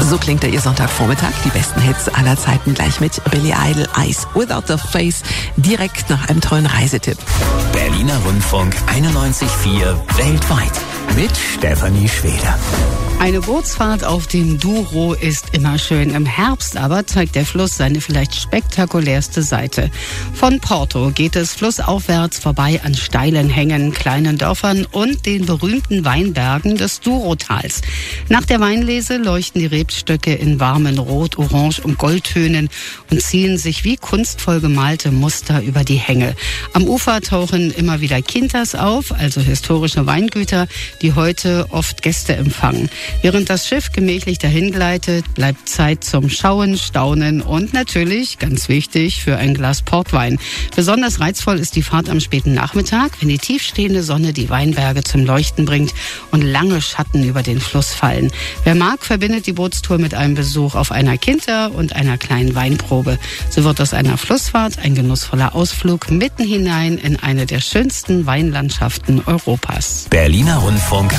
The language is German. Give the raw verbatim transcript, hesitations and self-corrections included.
So klingt der Ihr Sonntagvormittag. Die besten Hits aller Zeiten gleich mit Billy Idol, Eyes Without a Face, direkt nach einem tollen Reisetipp. Berliner Rundfunk einundneunzig Komma vier weltweit mit Stefanie Schweder. Eine Bootsfahrt auf dem Douro ist immer schön. Im Herbst aber zeigt der Fluss seine vielleicht spektakulärste Seite. Von Porto geht es flussaufwärts vorbei an steilen Hängen, kleinen Dörfern und den berühmten Weinbergen des Douro-Tals. Nach der Weinlese leuchten die Rebstöcke in warmen Rot, Orange und Goldtönen und ziehen sich wie kunstvoll gemalte Muster über die Hänge. Am Ufer tauchen immer wieder Quintas auf, also historische Weingüter, die heute oft Gäste empfangen. Während das Schiff gemächlich dahingleitet, bleibt Zeit zum Schauen, Staunen und natürlich, ganz wichtig, für ein Glas Portwein. Besonders reizvoll ist die Fahrt am späten Nachmittag, wenn die tiefstehende Sonne die Weinberge zum Leuchten bringt und lange Schatten über den Fluss fallen. Wer mag, verbindet die Bootstour mit einem Besuch auf einer Quinta und einer kleinen Weinprobe. So wird aus einer Flussfahrt ein genussvoller Ausflug mitten hinein in eine der schönsten Weinlandschaften Europas. Berliner Rundfunk